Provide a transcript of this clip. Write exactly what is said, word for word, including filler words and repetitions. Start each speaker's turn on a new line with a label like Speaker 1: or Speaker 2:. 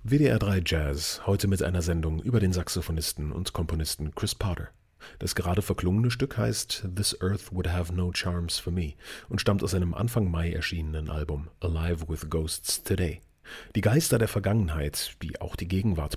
Speaker 1: W D R drei Jazz, heute mit einer Sendung über den Saxophonisten und Komponisten Chris Potter. Das gerade verklungene Stück heißt This Earth Would Have No Charms for Me und stammt aus seinem Anfang Mai erschienenen Album Alive with Ghosts Today. Die Geister der Vergangenheit, die auch die Gegenwart